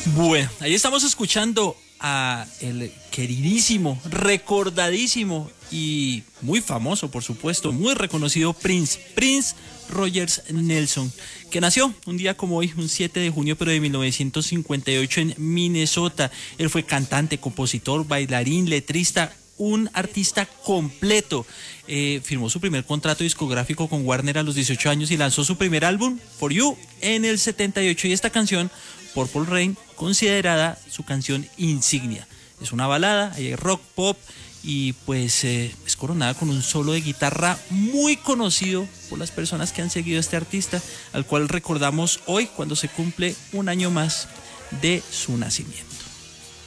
Bueno, ahí estamos escuchando a el queridísimo, recordadísimo y muy famoso, por supuesto, muy reconocido Prince Rogers Nelson, que nació un día como hoy, un 7 de junio, pero de 1958 en Minnesota. Él fue cantante, compositor, bailarín, letrista, un artista completo. Firmó su primer contrato discográfico con Warner a los 18 años y lanzó su primer álbum, For You, en el 78. Y esta canción, Purple Rain, considerada su canción insignia. Es una balada, hay rock, pop y pues es coronada con un solo de guitarra muy conocido por las personas que han seguido a este artista, al cual recordamos hoy cuando se cumple un año más de su nacimiento.